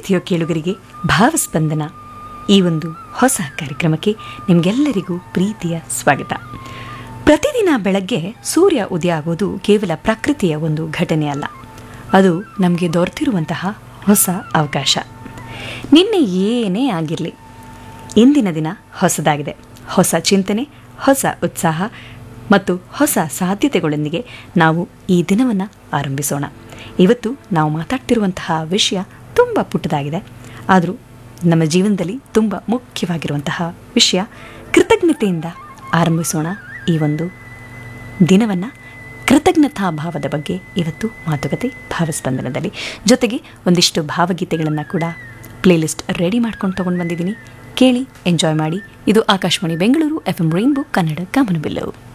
ಪ್ರೀತಿಯೋ ಕೇಳುಗರಿಗೆ ಭಾವಸ್ಪಂದನ ಈ ಒಂದು ಹೊಸ ಕಾರ್ಯಕ್ರಮಕ್ಕೆ ನಿಮಗೆಲ್ಲರಿಗೂ ಪ್ರೀತಿಯ ಸ್ವಾಗತ. ಪ್ರತಿದಿನ ಬೆಳಗ್ಗೆ ಸೂರ್ಯ ಉದಯ ಆಗೋದು ಕೇವಲ ಪ್ರಕೃತಿಯ ಒಂದು ಘಟನೆ ಅಲ್ಲ, ಅದು ನಮಗೆ ದೊರೆತಿರುವಂತಹ ಹೊಸ ಅವಕಾಶ. ನಿನ್ನೆ ಏನೇ ಆಗಿರಲಿ, ಇಂದಿನ ದಿನ ಹೊಸದಾಗಿದೆ. ಹೊಸ ಚಿಂತನೆ, ಹೊಸ ಉತ್ಸಾಹ ಮತ್ತು ಹೊಸ ಸಾಧ್ಯತೆಗಳೊಂದಿಗೆ ನಾವು ಈ ದಿನವನ್ನು ಆರಂಭಿಸೋಣ. ಇವತ್ತು ನಾವು ಮಾತಾಡ್ತಿರುವಂತಹ ವಿಷಯ ತುಂಬ ಪುಟ್ಟದಾಗಿದೆ, ಆದರೂ ನಮ್ಮ ಜೀವನದಲ್ಲಿ ತುಂಬ ಮುಖ್ಯವಾಗಿರುವಂತಹ ವಿಷಯ. ಕೃತಜ್ಞತೆಯಿಂದ ಆರಂಭಿಸೋಣ ಈ ಒಂದು ದಿನವನ್ನು. ಕೃತಜ್ಞತಾ ಭಾವದ ಬಗ್ಗೆ ಇವತ್ತು ಮಾತುಕತೆ ಭಾವಸ್ಪಂದನದಲ್ಲಿ. ಜೊತೆಗೆ ಒಂದಿಷ್ಟು ಭಾವಗೀತೆಗಳನ್ನು ಕೂಡ ಪ್ಲೇಲಿಸ್ಟ್ ರೆಡಿ ಮಾಡ್ಕೊಂಡು ತೊಗೊಂಡು ಬಂದಿದ್ದೀನಿ. ಕೇಳಿ, ಎಂಜಾಯ್ ಮಾಡಿ. ಇದು ಆಕಾಶವಾಣಿ ಬೆಂಗಳೂರು FM ರೈನ್ಬೋ ಕನ್ನಡ ಕಾಮನಬಿಲ್ಲು.